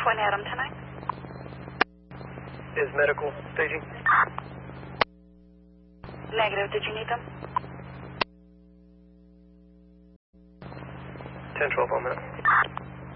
Fort Adam tonight? Is medical staging? Negative. Did you need them? 10-12 on that.